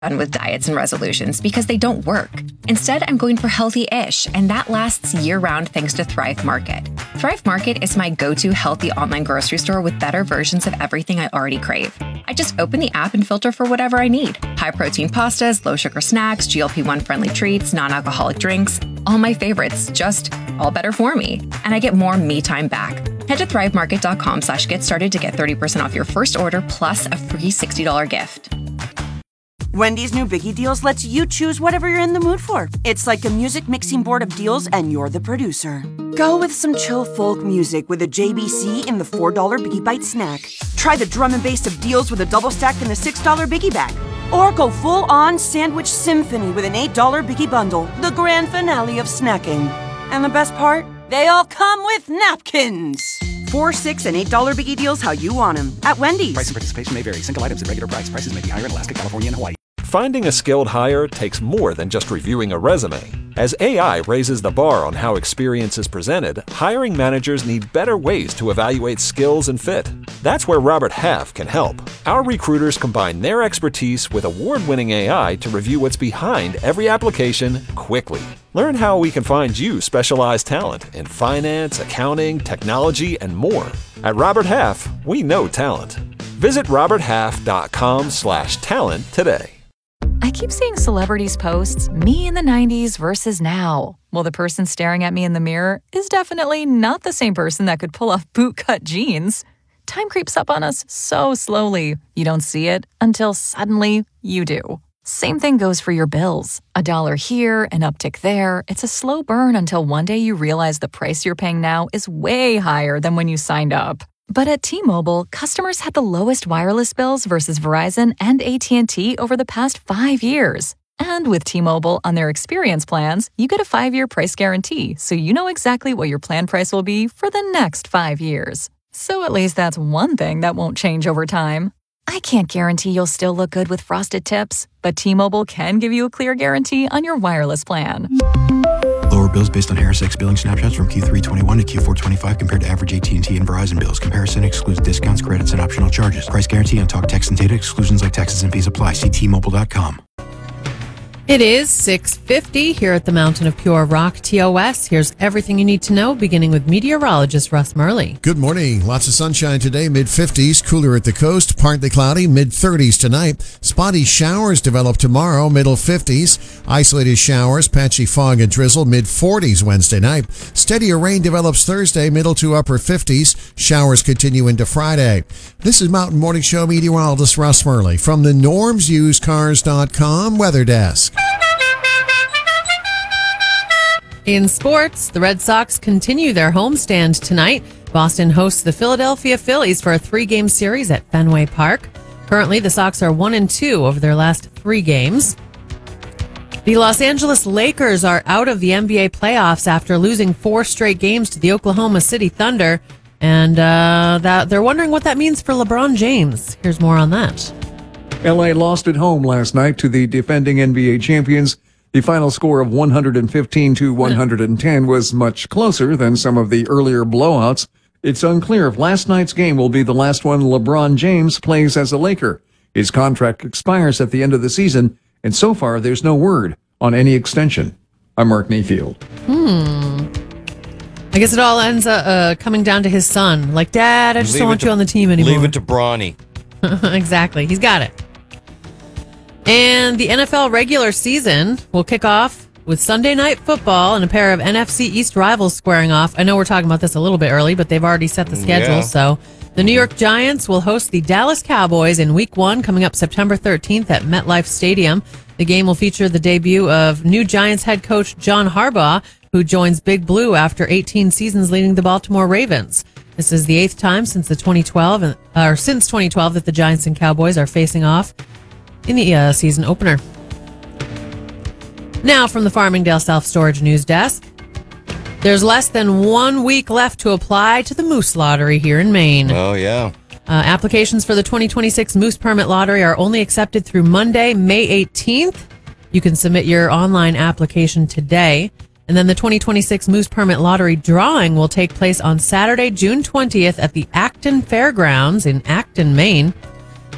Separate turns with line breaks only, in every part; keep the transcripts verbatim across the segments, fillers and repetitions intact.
done with diets and resolutions because they don't work. Instead, I'm going for healthy-ish, and that lasts year-round thanks to Thrive Market. Thrive Market is my go-to healthy online grocery store with better versions of everything I already crave. I just open the app and filter for whatever I need. High-protein pastas, low-sugar snacks, G L P one friendly treats, non-alcoholic drinks, all my favorites, just all better for me. And I get more me time back. Head to thrivemarket.com slash get started to get thirty percent off your first order plus a free sixty dollars gift.
Wendy's new Biggie Deals lets you choose whatever you're in the mood for. It's like a music mixing board of deals, and you're the producer. Go with some chill folk music with a J B C in the four dollar Biggie Bite snack. Try the drum and bass of deals with a double stack in the six dollar Biggie Bag. Or go full-on sandwich symphony with an eight dollar Biggie Bundle, the grand finale of snacking. And the best part? They all come with napkins. Four, six, and eight dollar Biggie Deals how you want them at Wendy's.
Price and participation may vary. Single items at regular price. Prices may be higher in Alaska, California, and Hawaii.
Finding a skilled hire takes more than just reviewing a resume. As A I raises the bar on how experience is presented, hiring managers need better ways to evaluate skills and fit. That's where Robert Half can help. Our recruiters combine their expertise with award-winning A I to review what's behind every application quickly. Learn how we can find you specialized talent in finance, accounting, technology, and more. At Robert Half, we know talent. Visit roberthalf.com slash talent today.
I keep seeing celebrities posts, me in the nineties versus now. Well, the person staring at me in the mirror is definitely not the same person that could pull off bootcut jeans. Time creeps up on us so slowly. You don't see it until suddenly you do. Same thing goes for your bills. A dollar here, an uptick there. It's a slow burn until one day you realize the price you're paying now is way higher than when you signed up. But at T-Mobile, customers had the lowest wireless bills versus Verizon and A T and T over the past five years. And with T-Mobile on their experience plans, you get a five-year price guarantee, so you know exactly what your plan price will be for the next five years. So at least that's one thing that won't change over time. I can't guarantee you'll still look good with frosted tips, but T-Mobile can give you a clear guarantee on your wireless plan.
Lower bills based on Harris X billing snapshots from Q three twenty-one to Q four twenty-five compared to average A T and T and Verizon bills. Comparison excludes discounts, credits, and optional charges. Price guarantee on talk, text, and data. Exclusions like taxes and fees apply. See T Mobile dot com.
It is six fifty here at the Mountain of Pure Rock, T O S. Here's everything you need to know, beginning with meteorologist Russ Murley.
Good morning. Lots of sunshine today, mid-fifties. Cooler at the coast, partly cloudy, mid-thirties tonight. Spotty showers develop tomorrow, middle fifties. Isolated showers, patchy fog and drizzle, mid-forties Wednesday night. Steadier rain develops Thursday, middle to upper fifties. Showers continue into Friday. This is Mountain Morning Show meteorologist Russ Murley from the norms used cars dot com Weather Desk.
In sports, the Red Sox continue their homestand tonight. Boston hosts the Philadelphia Phillies for a three-game series at Fenway Park. Currently, the Sox are one and two over their last three games. The Los Angeles Lakers are out of the N B A playoffs after losing four straight games to the Oklahoma City Thunder, and uh, that they're wondering what that means for LeBron James. Here's more on that.
L A lost at home last night to the defending N B A champions. The final score of one hundred fifteen to one hundred ten was much closer than some of the earlier blowouts. It's unclear if last night's game will be the last one LeBron James plays as a Laker. His contract expires at the end of the season, and so far there's no word on any extension. I'm Mark Mayfield.
Hmm. I guess it all ends uh, uh, coming down to his son. Like, Dad, I just
Leave
don't want
to,
you on the team anymore.
Leave it to Bronny.
Exactly. He's got it. And the N F L regular season will kick off with Sunday Night Football and a pair of N F C East rivals squaring off. I know we're talking about this a little bit early, but they've already set the schedule.
Yeah.
So the New York Giants will host the Dallas Cowboys in week one coming up September thirteenth at MetLife Stadium. The game will feature the debut of new Giants head coach John Harbaugh, who joins Big Blue after eighteen seasons leading the Baltimore Ravens. This is the eighth time since the twenty twelve, or since twenty twelve that the Giants and Cowboys are facing off in the uh, season opener. Now from the Farmingdale Self-Storage News Desk. There's less than one week left to apply to the Moose Lottery here in Maine.
Oh, yeah.
Uh, applications for the twenty twenty-six Moose Permit Lottery are only accepted through Monday, May eighteenth. You can submit your online application today. And then the twenty twenty-six Moose Permit Lottery drawing will take place on Saturday, June twentieth at the Acton Fairgrounds in Acton, Maine.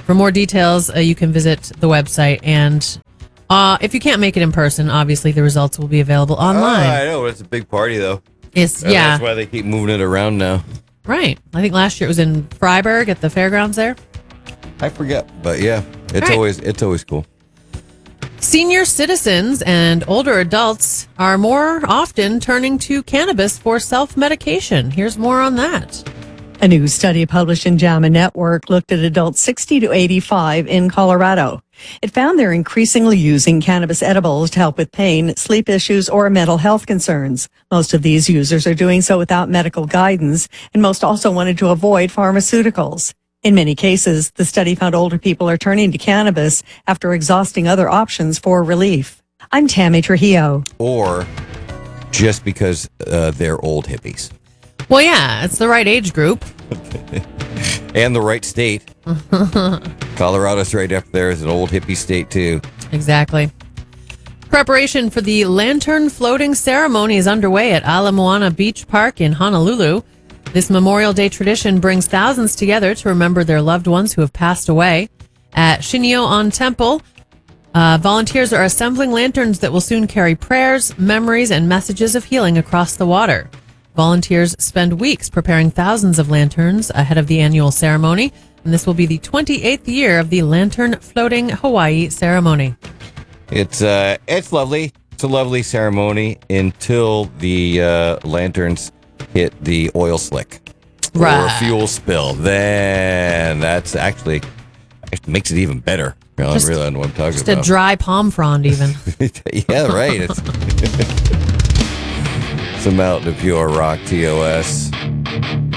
For more details, uh, you can visit the website. And uh, if you can't make it in person, obviously the results will be available online.
Oh, I know. It's a big party, though.
It's,
And
yeah.
That's why they keep moving it around now.
Right. I think last year it was in Freiburg at the fairgrounds there.
I forget. But yeah, it's
Right.
always it's always cool.
Senior citizens and older adults are more often turning to cannabis for self-medication. Here's more on that.
A new study published in JAMA Network looked at adults sixty to eighty-five in Colorado. It found they're increasingly using cannabis edibles to help with pain, sleep issues, or mental health concerns. Most of these users are doing so without medical guidance, and most also wanted to avoid pharmaceuticals. In many cases, the study found older people are turning to cannabis after exhausting other options for relief. I'm Tammy Trujillo.
Or just because uh, they're old hippies.
Well, yeah, it's the right age group.
And the right state. Colorado's right up there as an old hippie state, too.
Exactly. Preparation for the lantern floating ceremony is underway at Ala Moana Beach Park in Honolulu. This Memorial Day tradition brings thousands together to remember their loved ones who have passed away. At Shinyo-on Temple, uh, volunteers are assembling lanterns that will soon carry prayers, memories, and messages of healing across the water. Volunteers spend weeks preparing thousands of lanterns ahead of the annual ceremony, and this will be the twenty-eighth year of the Lantern Floating Hawaii ceremony.
It's uh, it's lovely. It's a lovely ceremony until the uh, lanterns hit the oil slick or
Right.
a fuel spill. Then that's actually it makes it even better. You know,
Just-
I really know what I'm talking
Just
about.
a dry palm frond, even.
Yeah, right. It's, it's a mountain of pure rock, T O S.